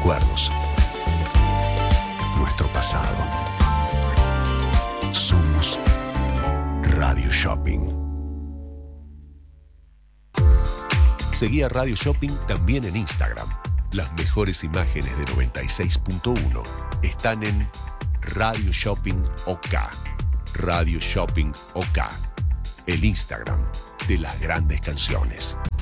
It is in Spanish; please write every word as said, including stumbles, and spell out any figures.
recuerdos, nuestro pasado. Somos Radio Shopping. Seguí a Radio Shopping también en Instagram. Las mejores imágenes de noventa y seis punto uno están en Radio Shopping OK. Radio Shopping OK. El Instagram de las grandes canciones.